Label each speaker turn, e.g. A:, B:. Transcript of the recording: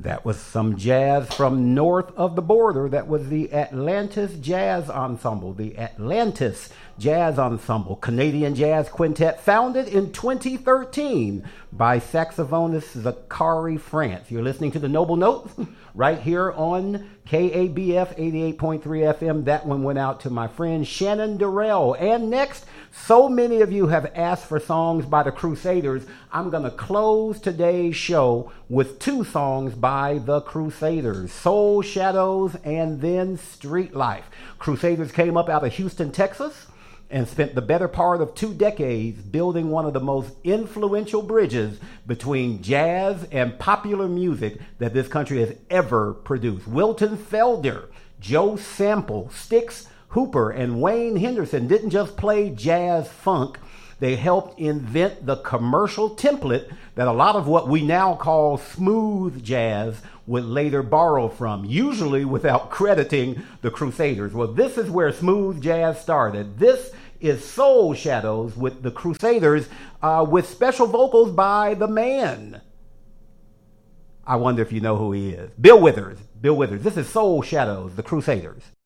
A: That was some jazz from north of the border. That was the Atlantis Jazz Ensemble. The Atlantis Jazz Ensemble, Canadian jazz quintet founded in 2013 by saxophonist Zachary France. You're listening to the Noble Notes right here on KABF 88.3 FM. That one went out to my friend Shannon Durrell. And next, so many of you have asked for songs by the Crusaders. I'm going to close today's show with two songs by the Crusaders, Soul Shadows and then Street Life. Crusaders came up out of Houston, Texas, and spent the better part of 2 decades building one of the most influential bridges between jazz and popular music that this country has ever produced. Wilton Felder, Joe Sample, Styx Hooper, and Wayne Henderson didn't just play jazz funk. They helped invent the commercial template that a lot of what we now call smooth jazz would later borrow from, usually without crediting the Crusaders. Well, this is where smooth jazz started. This is Soul Shadows with the Crusaders, with special vocals by the man. I wonder if you know who he is. Bill Withers. Bill Withers. This is Soul Shadows, the Crusaders.